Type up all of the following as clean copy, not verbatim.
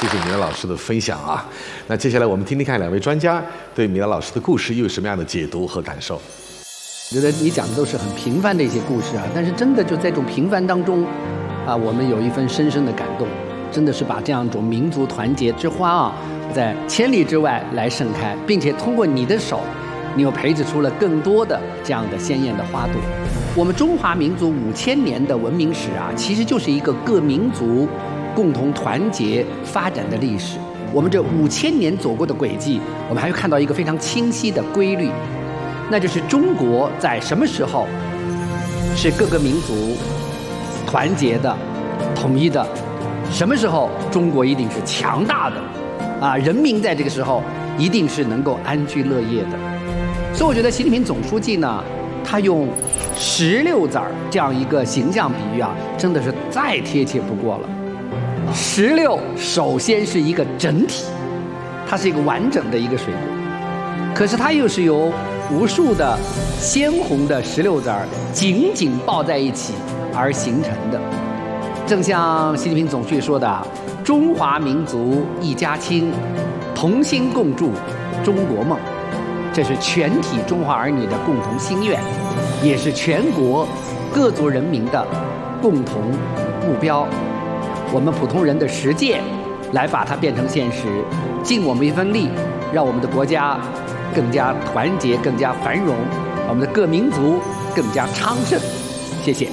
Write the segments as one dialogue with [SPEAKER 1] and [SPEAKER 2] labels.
[SPEAKER 1] 谢谢米兰老师的分享啊。那接下来我们听听看两位专家对米兰老师的故事又有什么样的解读和感受。
[SPEAKER 2] 我觉得你讲的都是很平凡的一些故事啊，但是真的就在这种平凡当中，我们有一份深深的感动，真的是把这样一种民族团结之花啊，在千里之外来盛开，并且通过你的手，你又培植出了更多的这样的鲜艳的花朵。我们中华民族5000年的文明史啊，其实就是一个各民族共同团结发展的历史。我们这5000年走过的轨迹，我们还会看到一个非常清晰的规律，那就是中国在什么时候是各个民族团结的、统一的，什么时候中国一定是强大的，人民在这个时候一定是能够安居乐业的。所以我觉得习近平总书记呢，他用16字这样一个形象比喻啊，真的是再贴切不过了。16首先是一个整体，它是一个完整的一个水果，可是它又是由无数的鲜红的16字紧紧抱在一起而形成的。正像习近平总书记说的，中华民族一家亲，同心共筑中国梦，这是全体中华儿女的共同心愿，也是全国各族人民的共同目标。我们普通人的实践来把它变成现实，尽我们一份力，让我们的国家更加团结，更加繁荣，我们的各民族更加昌盛。谢谢。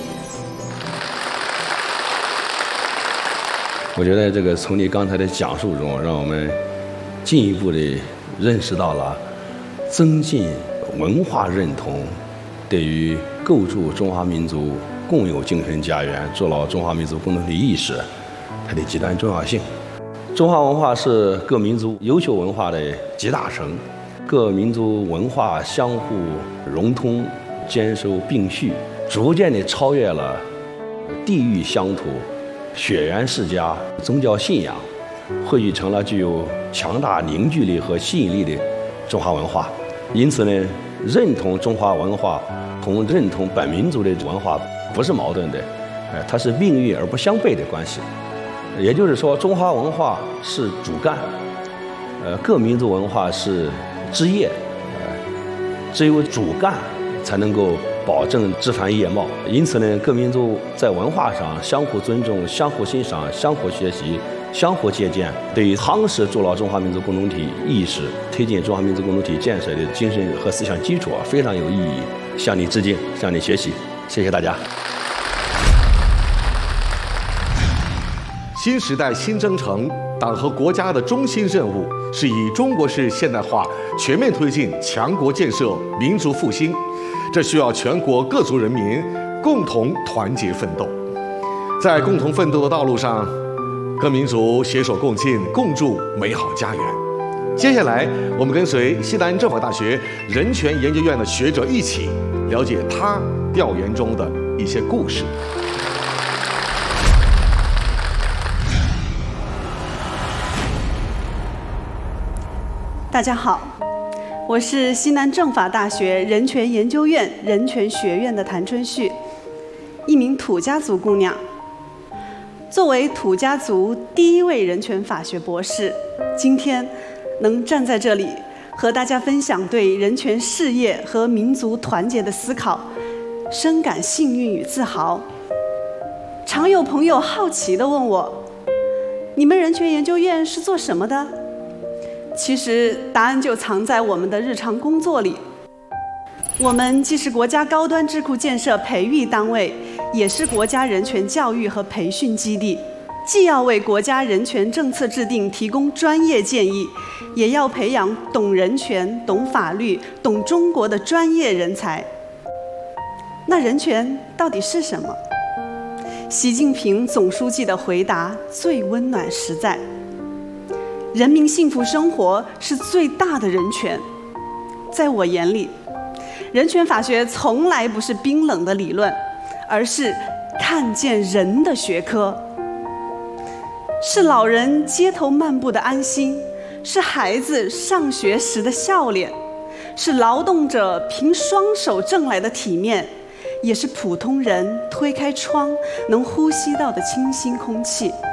[SPEAKER 3] 我觉得这个从你刚才的讲述中，让我们进一步的认识到了增进文化认同对于构筑中华民族共有精神家园、筑牢中华民族共同体意识它的极端重要性。中华文化是各民族优秀文化的集大成，各民族文化相互融通、兼收并蓄，逐渐地超越了地域乡土、血缘世家、宗教信仰，汇聚成了具有强大凝聚力和吸引力的中华文化。因此呢，认同中华文化同认同本民族的文化不是矛盾的，它是命运而不相悖的关系。也就是说，中华文化是主干，各民族文化是枝叶，只有主干才能够保证枝繁叶茂。因此呢，各民族在文化上相互尊重、相互欣赏、相互学习、相互借鉴，对于夯实筑牢中华民族共同体意识、推进中华民族共同体建设的精神和思想基础非常有意义。向你致敬，向你学习，谢谢大家。
[SPEAKER 1] 新时代新征程，党和国家的中心任务是以中国式现代化全面推进强国建设、民族复兴，这需要全国各族人民共同团结奋斗。在共同奋斗的道路上，各民族携手共进，共筑美好家园。接下来，我们跟随西南政法大学人权研究院的学者一起了解他调研中的一些故事。
[SPEAKER 4] 大家好，我是西南政法大学人权研究院人权学院的谭春旭，一名土家族姑娘。作为土家族第一位人权法学博士，今天能站在这里和大家分享对人权事业和民族团结的思考，深感幸运与自豪。常有朋友好奇地问我，你们人权研究院是做什么的？其实答案就藏在我们的日常工作里。我们既是国家高端智库建设培育单位，也是国家人权教育和培训基地，既要为国家人权政策制定提供专业建议，也要培养懂人权、懂法律、懂中国的专业人才。那人权到底是什么？习近平总书记的回答最温暖实在。人民幸福生活是最大的人权。在我眼里，人权法学从来不是冰冷的理论，而是看见人的学科，是老人街头漫步的安心，是孩子上学时的笑脸，是劳动者凭双手挣来的体面，也是普通人推开窗能呼吸到的清新空气。